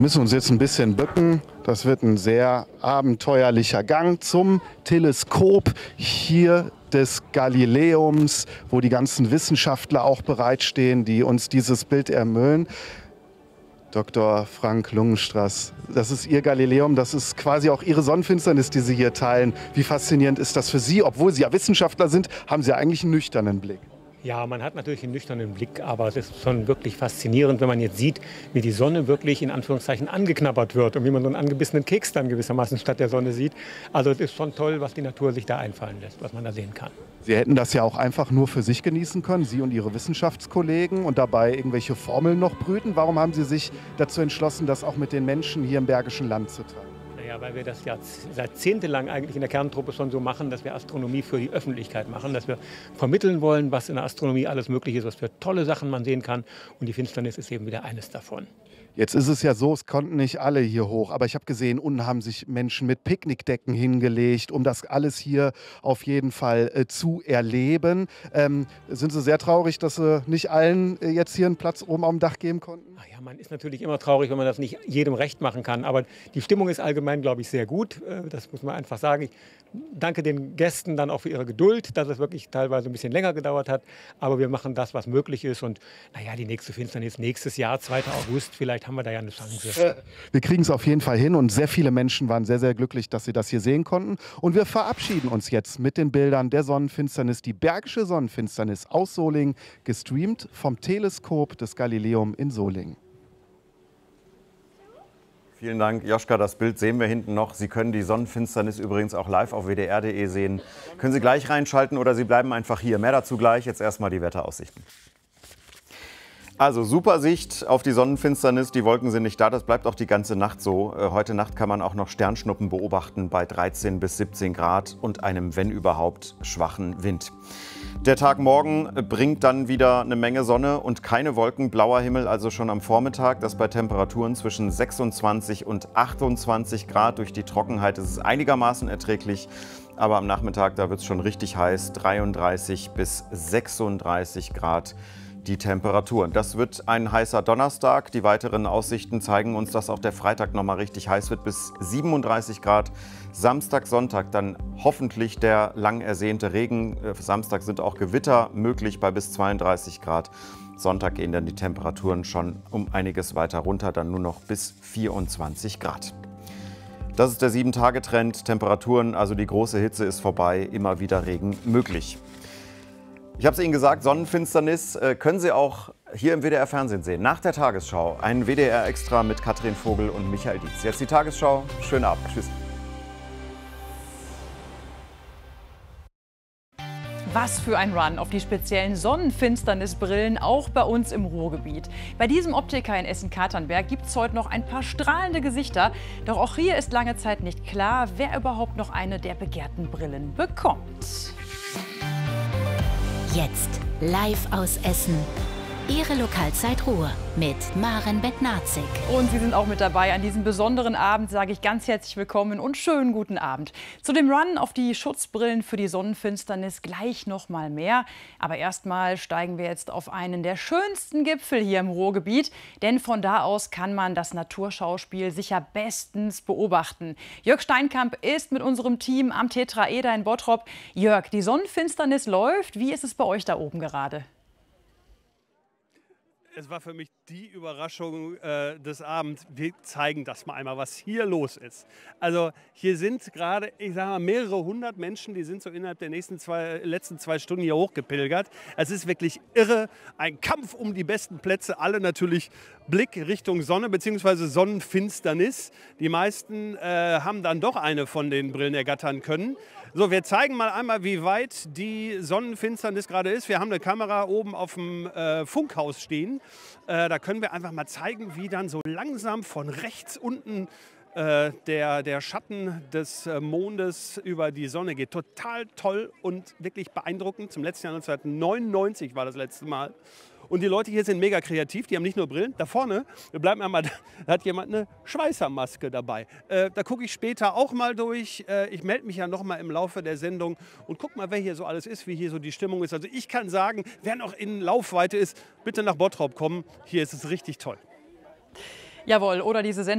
Wir müssen uns jetzt ein bisschen bücken. Das wird ein sehr abenteuerlicher Gang zum Teleskop hier des Galileums, wo die ganzen Wissenschaftler auch bereitstehen, die uns dieses Bild ermüllen. Dr. Frank Lungenstraß, das ist Ihr Galileum, das ist quasi auch Ihre Sonnenfinsternis, die Sie hier teilen. Wie faszinierend ist das für Sie? Obwohl Sie ja Wissenschaftler sind, haben Sie eigentlich einen nüchternen Blick. Ja, man hat natürlich einen nüchternen Blick, aber es ist schon wirklich faszinierend, wenn man jetzt sieht, wie die Sonne wirklich in Anführungszeichen angeknabbert wird und wie man so einen angebissenen Keks dann gewissermaßen statt der Sonne sieht. Also es ist schon toll, was die Natur sich da einfallen lässt, was man da sehen kann. Sie hätten das ja auch einfach nur für sich genießen können, Sie und Ihre Wissenschaftskollegen, und dabei irgendwelche Formeln noch brüten. Warum haben Sie sich dazu entschlossen, das auch mit den Menschen hier im Bergischen Land zu teilen? Ja, weil wir das ja jahrzehntelang eigentlich in der Kerntruppe schon so machen, dass wir Astronomie für die Öffentlichkeit machen, dass wir vermitteln wollen, was in der Astronomie alles möglich ist, was für tolle Sachen man sehen kann. Und die Finsternis ist eben wieder eines davon. Jetzt ist es ja so, es konnten nicht alle hier hoch, aber ich habe gesehen, unten haben sich Menschen mit Picknickdecken hingelegt, um das alles hier auf jeden Fall zu erleben. Sind Sie sehr traurig, dass Sie nicht allen jetzt hier einen Platz oben auf dem Dach geben konnten? Ach ja, man ist natürlich immer traurig, wenn man das nicht jedem recht machen kann, aber die Stimmung ist allgemein, glaube ich, sehr gut. Das muss man einfach sagen. Ich danke den Gästen dann auch für ihre Geduld, dass es wirklich teilweise ein bisschen länger gedauert hat, aber wir machen das, was möglich ist, und naja, die nächste Finsternis nächstes Jahr, 2. August, vielleicht haben wir da ja eine Chance. Wir kriegen es auf jeden Fall hin, und sehr viele Menschen waren sehr, sehr glücklich, dass sie das hier sehen konnten. Und wir verabschieden uns jetzt mit den Bildern der Sonnenfinsternis, die Bergische Sonnenfinsternis aus Solingen, gestreamt vom Teleskop des Galileum in Solingen. Vielen Dank, Joschka. Das Bild sehen wir hinten noch. Sie können die Sonnenfinsternis übrigens auch live auf wdr.de sehen. Können Sie gleich reinschalten oder Sie bleiben einfach hier. Mehr dazu gleich. Jetzt erstmal die Wetteraussichten. Also super Sicht auf die Sonnenfinsternis. Die Wolken sind nicht da. Das bleibt auch die ganze Nacht so. Heute Nacht kann man auch noch Sternschnuppen beobachten bei 13 bis 17 Grad und einem, wenn überhaupt, schwachen Wind. Der Tag morgen bringt dann wieder eine Menge Sonne und keine Wolken, blauer Himmel also schon am Vormittag. Das bei Temperaturen zwischen 26 und 28 Grad. Durch die Trockenheit ist es einigermaßen erträglich. Aber am Nachmittag, da wird es schon richtig heiß, 33 bis 36 Grad die Temperaturen. Das wird ein heißer Donnerstag. Die weiteren Aussichten zeigen uns, dass auch der Freitag noch mal richtig heiß wird, bis 37 Grad. Samstag, Sonntag dann hoffentlich der lang ersehnte Regen. Samstag sind auch Gewitter möglich bei bis 32 Grad. Sonntag gehen dann die Temperaturen schon um einiges weiter runter, dann nur noch bis 24 Grad. Das ist der 7-Tage-Trend. Temperaturen, also die große Hitze ist vorbei, immer wieder Regen möglich. Ich habe es Ihnen gesagt, Sonnenfinsternis können Sie auch hier im WDR-Fernsehen sehen. Nach der Tagesschau ein WDR-Extra mit Katrin Vogel und Michael Dietz. Jetzt die Tagesschau. Schönen Abend. Tschüss. Was für ein Run auf die speziellen Sonnenfinsternisbrillen, auch bei uns im Ruhrgebiet. Bei diesem Optiker in Essen-Katernberg gibt es heute noch ein paar strahlende Gesichter. Doch auch hier ist lange Zeit nicht klar, wer überhaupt noch eine der begehrten Brillen bekommt. Jetzt live aus Essen. Ihre Lokalzeit Ruhr mit Maren Bednarzik. Und Sie sind auch mit dabei. An diesem besonderen Abend sage ich ganz herzlich willkommen und schönen guten Abend. Zu dem Run auf die Schutzbrillen für die Sonnenfinsternis gleich noch mal mehr. Aber erstmal steigen wir jetzt auf einen der schönsten Gipfel hier im Ruhrgebiet. Denn von da aus kann man das Naturschauspiel sicher bestens beobachten. Jörg Steinkamp ist mit unserem Team am Tetraeder in Bottrop. Jörg, die Sonnenfinsternis läuft. Wie ist es bei euch da oben gerade? Es war für mich die Überraschung des Abends. Wir zeigen das mal einmal, was hier los ist. Also hier sind gerade, ich sage mal, mehrere hundert Menschen, die sind so innerhalb der letzten zwei Stunden hier hochgepilgert. Es ist wirklich irre. Ein Kampf um die besten Plätze. Alle natürlich Blick Richtung Sonne bzw. Sonnenfinsternis. Die meisten haben dann doch eine von den Brillen ergattern können. So, wir zeigen mal einmal, wie weit die Sonnenfinsternis gerade ist. Wir haben eine Kamera oben auf dem Funkhaus stehen. Da können wir einfach mal zeigen, wie dann so langsam von rechts unten der Schatten des Mondes über die Sonne geht. Total toll und wirklich beeindruckend. Zum letzten Jahr 1999 war das letzte Mal. Und die Leute hier sind mega kreativ, die haben nicht nur Brillen. Da vorne, wir bleiben einmal, da hat jemand eine Schweißermaske dabei. Da gucke ich später auch mal durch. Ich melde mich ja noch mal im Laufe der Sendung und guck mal, wer hier so alles ist, wie hier so die Stimmung ist. Also ich kann sagen, wer noch in Laufweite ist, bitte nach Bottrop kommen. Hier ist es richtig toll. Jawohl, oder diese Sendung.